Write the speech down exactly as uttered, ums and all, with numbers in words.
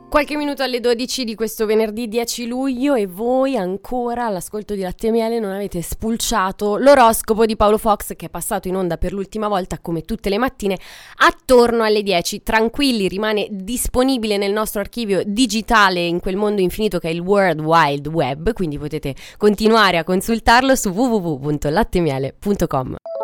Qualche minuto alle dodici di questo venerdì dieci luglio e voi ancora all'ascolto di Latte e Miele non avete spulciato l'oroscopo di Paolo Fox, che è passato in onda per l'ultima volta come tutte le mattine attorno alle dieci. Tranquilli, rimane disponibile nel nostro archivio digitale in quel mondo infinito che è il World Wide Web, quindi potete continuare a consultarlo su w w w punto latte miele punto com.